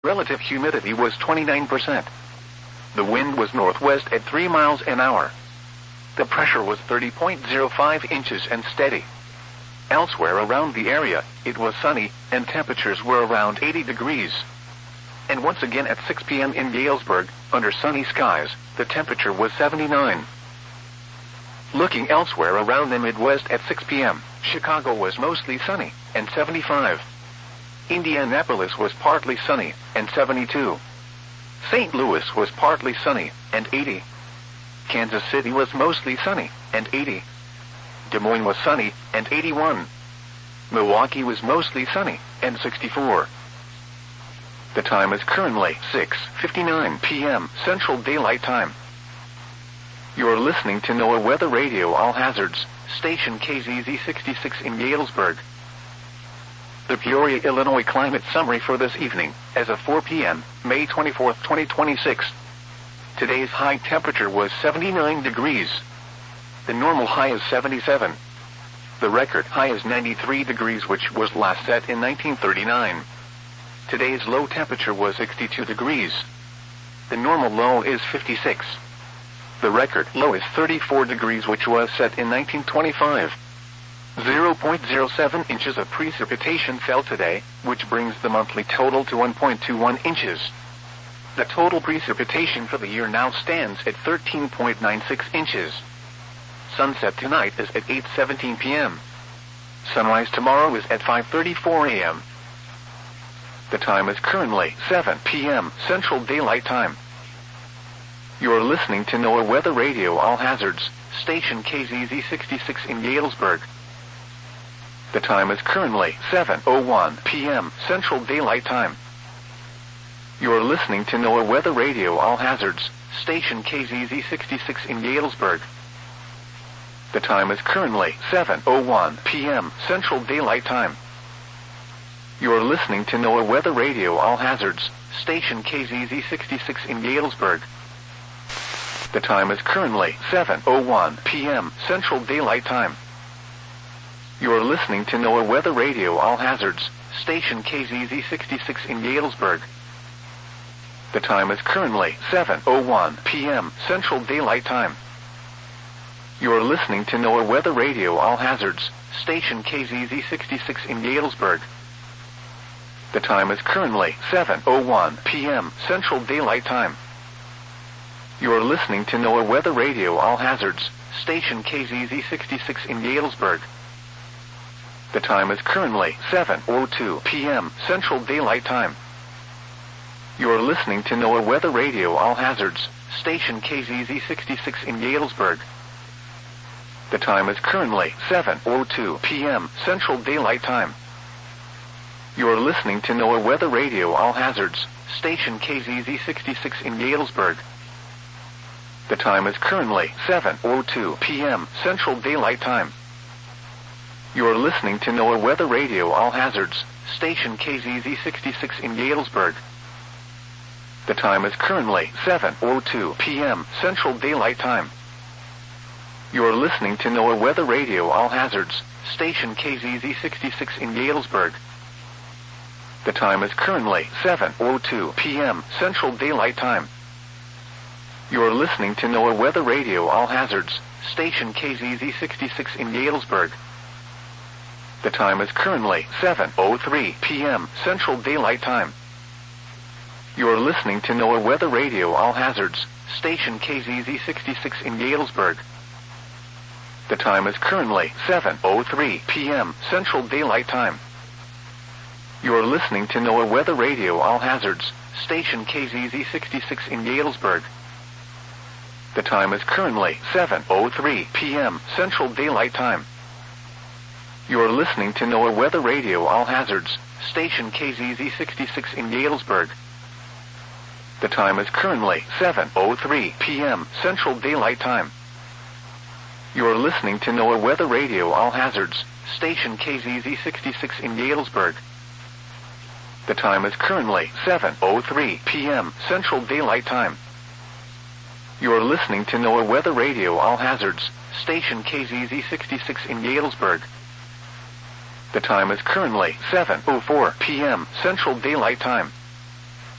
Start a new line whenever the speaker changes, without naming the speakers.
Relative humidity was 29%. The wind was northwest at 3 miles an hour. The pressure was 30.05 inches and steady. Elsewhere around the area, it was sunny, and temperatures were around 80 degrees. And once again at 6 p.m. in Galesburg, under sunny skies, the temperature was 79. Looking elsewhere around the Midwest at 6 p.m., Chicago was mostly sunny, and 75. Indianapolis was partly sunny, and 72. St. Louis was partly sunny, and 80. Kansas City was mostly sunny, and 80. Des Moines was sunny, and 81. Milwaukee was mostly sunny, and 64. The time is currently 6:59 p.m. Central Daylight Time. You are listening to NOAA Weather Radio All Hazards, station KZZ 66 in Galesburg. The Peoria, Illinois climate summary for this evening, as of 4 p.m., May 24, 2026. Today's high temperature was 79 degrees. The normal high is 77. The record high is 93 degrees, which was last set in 1939. Today's low temperature was 62 degrees. The normal low is 56. The record low is 34 degrees, which was set in 1925. 0.07 inches of precipitation fell today, which brings the monthly total to 1.21 inches. The total precipitation for the year now stands at 13.96 inches. Sunset tonight is at 8:17 p.m. Sunrise tomorrow is at 5:34 a.m. The time is currently 7 p.m. Central Daylight Time. You are listening to NOAA Weather Radio All Hazards, station KZZ 66 in Galesburg. The time is currently 7:01 p.m. Central Daylight Time. You are listening to NOAA Weather Radio All Hazards, station KZZ 66 in Galesburg. The time is currently 7:01 p.m. Central Daylight Time. You are listening to NOAA Weather Radio All Hazards, station KZZ 66 in Galesburg. The time is currently 7:01 p.m. Central Daylight Time. You are listening to NOAA Weather Radio All Hazards, station KZZ 66 in Galesburg. The time is currently 7:01 p.m. Central Daylight Time. You are listening to NOAA Weather Radio All Hazards, station KZZ 66 in Galesburg. The time is currently 7:01 p.m. Central Daylight Time. You are listening to NOAA Weather Radio All Hazards, station KZZ 66 in Galesburg. The time is currently 7:02 p.m. Central Daylight Time. You are listening to NOAA Weather Radio All Hazards, station KZZ 66 in Galesburg. The time is currently 7:02 p.m. Central Daylight Time. You are listening to NOAA Weather Radio All Hazards, station KZZ 66 in Galesburg. The time is currently 7:02 p.m. Central Daylight Time. You are listening to NOAA Weather Radio All Hazards, station KZZ 66 in Galesburg. The time is currently 7:02 p.m. Central Daylight Time. You are listening to NOAA Weather Radio All Hazards, station KZZ 66 in Galesburg. The time is currently 7:02 p.m. Central Daylight Time. You are listening to NOAA Weather Radio All Hazards, station KZZ 66 in Galesburg. The time is currently 7:03 p.m. Central Daylight Time. You are listening to NOAA Weather Radio All Hazards, station KZZ 66 in Galesburg. The time is currently 7:03 p.m. Central Daylight Time. You are listening to NOAA Weather Radio All Hazards, station KZZ 66 in Galesburg. The time is currently 7:03 p.m. Central Daylight Time. You are listening to NOAA Weather Radio All Hazards, station KZZ 66 in Galesburg. The time is currently 7:03 p.m. Central Daylight Time. You are listening to NOAA Weather Radio All Hazards, station KZZ 66 in Galesburg. The time is currently 7:03 p.m. Central Daylight Time. You are listening to NOAA Weather Radio All Hazards, station KZZ 66 in Galesburg. The time is currently 7:04 p.m. Central Daylight Time.